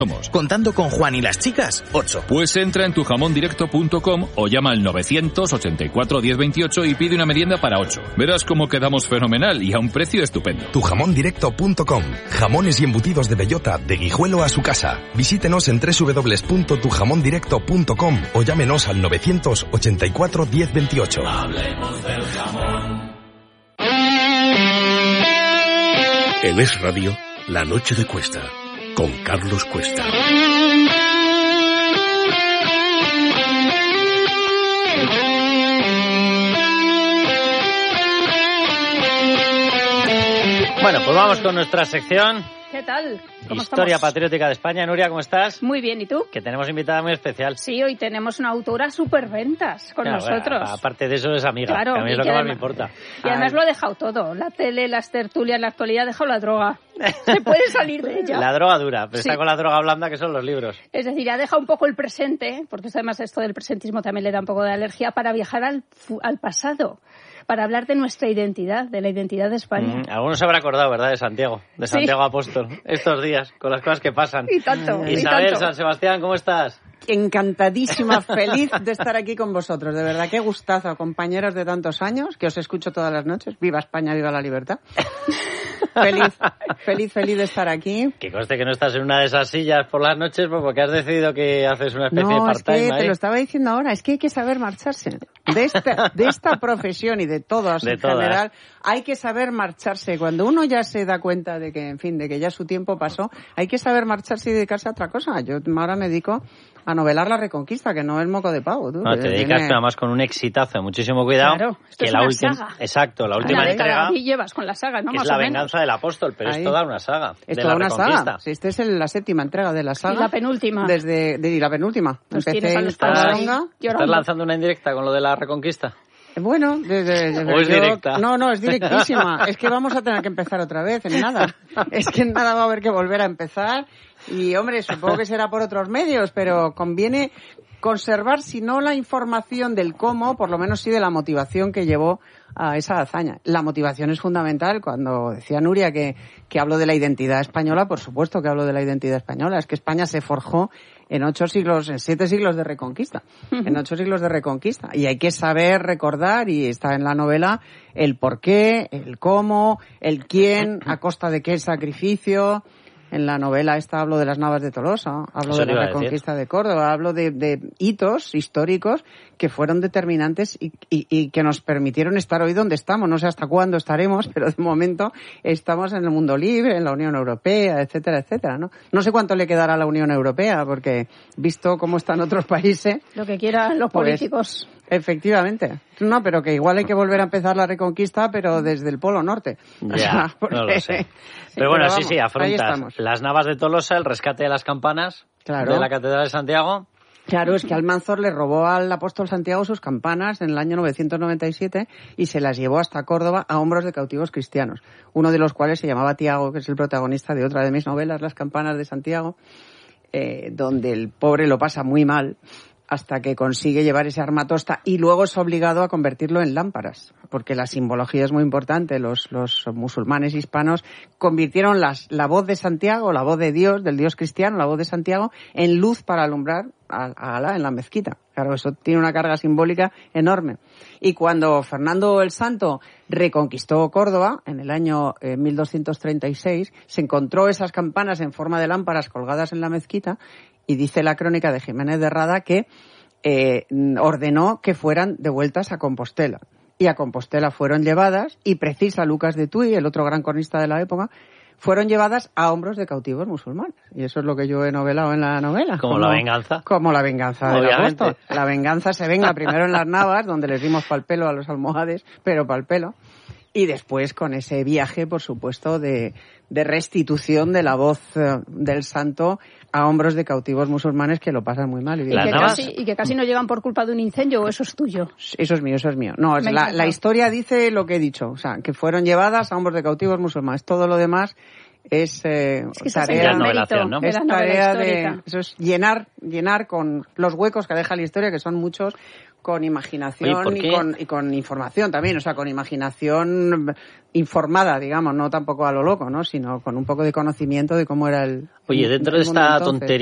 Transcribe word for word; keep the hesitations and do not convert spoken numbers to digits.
Somos. Contando con Juan y las chicas, ocho. Pues entra en tu jamón directo punto com o llama al novecientos ochenta y cuatro diez veintiocho y pide una merienda para ocho. Verás cómo quedamos fenomenal y a un precio estupendo. tu jamón directo punto com. Jamones y embutidos de bellota de Guijuelo a su casa. Visítenos en doble u doble u doble u punto tu jamón directo punto com o llámenos al novecientos ochenta y cuatro diez veintiocho. Hablemos del jamón. En Es Radio, La Noche de Cuesta, con Carlos Cuesta. Bueno, pues vamos con nuestra sección. ¿Qué tal? ¿Cómo Historia estamos? Patriótica de España. Nuria, ¿cómo estás? Muy bien, ¿y tú? Que tenemos invitada muy especial. Sí, hoy tenemos una autora superventas con Claro, nosotros. bueno, aparte de eso es amiga, Claro, que a mí es y lo que que más además- me importa. Y además lo ha dejado todo. La tele, las tertulias, la actualidad, ha dejado la droga. Se puede salir de ella. La droga dura, pero Sí. está con la droga blanda que son los libros. Es decir, ha dejado un poco el presente, porque además esto del presentismo también le da un poco de alergia, para viajar al, fu- al pasado, para hablar de nuestra identidad, de la identidad de España. Mm, algunos se habrá acordado, ¿verdad? De Santiago, de Sí. Santiago Apóstol, estos días, con las cosas que pasan. Y tanto, y Isabel, tanto. San Sebastián, ¿cómo estás? Encantadísima, feliz de estar aquí con vosotros. De verdad, qué gustazo, compañeros de tantos años, que os escucho todas las noches. Viva España, viva la libertad. Feliz, feliz, feliz de estar aquí. Que conste que no estás en una de esas sillas por las noches pues porque has decidido que haces una especie de No, es part-time que te ahí. lo estaba diciendo ahora, es que hay que saber marcharse. De esta, de esta profesión y de todas De en todas. general, hay que saber marcharse. Cuando uno ya se da cuenta de que, en fin, de que ya su tiempo pasó, hay que saber marcharse y dedicarse a otra cosa. Yo ahora me dedico a novelar La Reconquista, que no es moco de pavo. Tú, No, te que dedicas tiene- nada más con un exitazo, muchísimo cuidado. Claro, esto que es la una última, saga. exacto, la última Una entrega, década y llevas con la saga, ¿no? que Más es la o menos. venganza del apóstol, pero Ahí. es toda una saga. Es de toda la una Reconquista. saga. Si esta es el- la séptima entrega de la saga. Y la penúltima. Desde de, y la penúltima. Los Empecé tienes a en los padres ahí Covadonga. llorando. ¿Estás lanzando una indirecta con lo de la Reconquista? Bueno, de, de- de- ¿O es yo- directa? No, no, es directísima. Es que vamos a tener que empezar otra vez, en nada. Es que en nada va a haber que volver a empezar. Y, hombre, supongo que será por otros medios, pero conviene conservar, si no la información del cómo, por lo menos sí de la motivación que llevó a esa hazaña. La motivación es fundamental. Cuando decía Nuria que, que hablo de la identidad española, por supuesto que hablo de la identidad española. Es que España se forjó en ocho siglos, en siete siglos de reconquista. En ocho siglos de reconquista. Y hay que saber recordar, y está en la novela, el por qué, el cómo, el quién, a costa de qué sacrificio. En la novela esta hablo de las Navas de Tolosa, hablo Eso de te iba la a decir. reconquista de Córdoba, hablo de, de hitos históricos que fueron determinantes y, y, y que nos permitieron estar hoy donde estamos. No sé hasta cuándo estaremos, pero de momento estamos en el mundo libre, en la Unión Europea, etcétera, etcétera, ¿no? No sé cuánto le quedará a la Unión Europea, porque visto cómo están otros países... Lo que quieran los Pues, políticos. Efectivamente. No, pero que igual hay que volver a empezar la reconquista, pero desde el Polo Norte. O Ya, sea, porque- no lo sé. Sí, Pero bueno, sí, vamos, sí, ahí afrontas estamos. las Navas de Tolosa, el rescate de las campanas Claro. de la Catedral de Santiago. Claro, es que Almanzor le robó al apóstol Santiago sus campanas en el año novecientos noventa y siete y se las llevó hasta Córdoba a hombros de cautivos cristianos, uno de los cuales se llamaba Tiago, que es el protagonista de otra de mis novelas, Las campanas de Santiago, eh, donde el pobre lo pasa muy mal hasta que consigue llevar ese armatosta y luego es obligado a convertirlo en lámparas, porque la simbología es muy importante. Los, los musulmanes hispanos convirtieron las, la voz de Santiago, la voz de Dios, del Dios cristiano, la voz de Santiago, en luz para alumbrar a, a Alá en la mezquita. Claro, eso tiene una carga simbólica enorme. Y cuando Fernando el Santo reconquistó Córdoba, en el año eh, mil doscientos treinta y seis, se encontró esas campanas en forma de lámparas colgadas en la mezquita, y dice la crónica de Jiménez de Rada que eh, ordenó que fueran devueltas a Compostela. Y a Compostela fueron llevadas, y precisa Lucas de Tuy, el otro gran cronista de la época, fueron llevadas a hombros de cautivos musulmanes. Y eso es lo que yo he novelado en la novela. Como la venganza. Como la venganza del Obviamente. apóstol. La venganza se venga primero en las Navas, donde les dimos pal pelo a los almohades, pero pal pelo. Y después con ese viaje, por supuesto, de, de restitución de la voz eh, del santo a hombros de cautivos musulmanes que lo pasan muy mal. Y, Y que, casi, y que casi no llegan por culpa de un incendio, o eso es tuyo. Eso es mío, eso es mío. No, es Me la, encanta. la historia dice lo que he dicho, o sea, que fueron llevadas a hombros de cautivos musulmanes. Todo lo demás es, eh, Es que esa tarea, es el mérito ¿no? de es la novela tarea de, histórica. eso es llenar, llenar con los huecos que deja la historia, que son muchos, con imaginación Oye, y, con, y con información también, o sea, con imaginación informada, digamos, no tampoco a lo loco, ¿no? Sino con un poco de conocimiento de cómo era el Oye, dentro el de mundo esta entonces. tontería